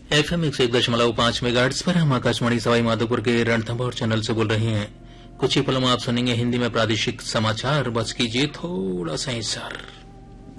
FM 101.5 megahertz पर हम आकाशवाणी सवाई माधोपुर के रणथंभौर चैनल से बोल रहे हैं। कुछ ही पलों में आप सुनेंगे हिंदी में प्रादेशिक समाचार। बस कीजिए थोड़ा सा इंतजार।